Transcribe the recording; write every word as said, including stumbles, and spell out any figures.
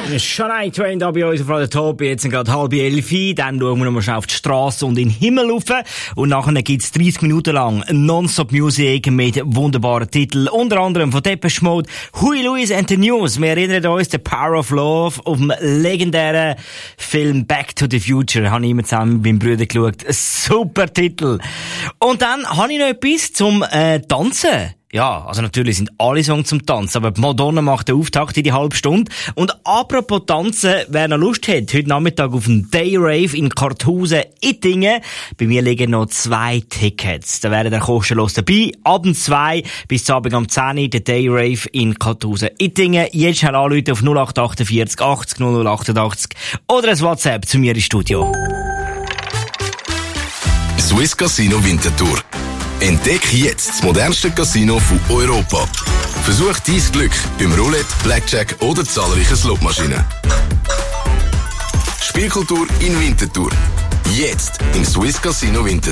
Shania Twain da bei uns auf Radio Top. Jetzt sind gerade halb elf. Dann schauen wir nochmal schnell auf die Strasse und in den Himmel rauf. Und nachher gibt's dreißig Minuten lang Non-Stop-Musik mit wunderbaren Titeln. Unter anderem von Depeche Mode, Huey Lewis and the News. Wir erinnern uns, The Power of Love auf dem legendären Film Back to the Future. Habe ich immer zusammen mit meinem Bruder geschaut. Super Titel. Und dann habe ich noch etwas zum äh, Tanzen. Ja, also natürlich sind alle Songs zum Tanzen, aber Madonna macht den Auftakt in die halbe Stunde. Und apropos Tanzen, wer noch Lust hat, heute Nachmittag auf dem Day Rave in Kartusen-Ittingen. Bei mir liegen noch zwei Tickets. Da wären ihr kostenlos dabei. Abend zwei bis zum Abend um zehn Uhr, der Day Rave in Kartusen-Ittingen. Jetzt schnell anrufen auf null acht achtundvierzig achtzig null null achtundachtzig oder ein WhatsApp zu mir ins Studio. Swiss Casino Winterthur. Entdeck jetzt das modernste Casino von Europa. Versuch dein Glück beim Roulette, Blackjack oder zahlreichen Slotmaschinen. Spielkultur in Winterthur. Jetzt im Swiss Casino Winterthur.